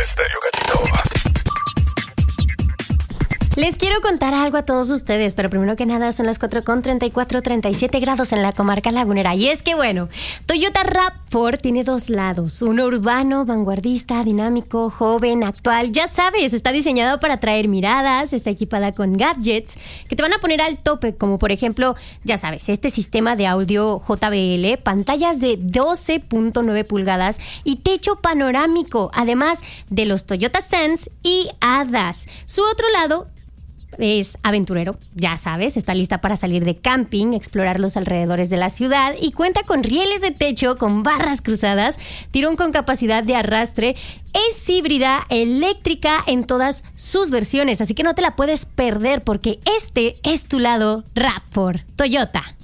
Estéreo Gatito. Les quiero contar algo a todos ustedes, pero primero que nada son las 4:34, 37 grados en la comarca lagunera. Y es que bueno, Toyota RAV4 tiene dos lados, uno urbano, vanguardista, dinámico, joven, actual. Ya sabes, está diseñado para atraer miradas, está equipada con gadgets que te van a poner al tope, como por ejemplo, ya sabes, este sistema de audio JBL, pantallas de 12.9 pulgadas y techo panorámico, además de los Toyota Sense y ADAS. Su otro lado es aventurero, ya sabes, está lista para salir de camping, explorar los alrededores de la ciudad y cuenta con rieles de techo con barras cruzadas, tirón con capacidad de arrastre, es híbrida, eléctrica en todas sus versiones, así que no te la puedes perder porque este es tu lado RAV4 Toyota.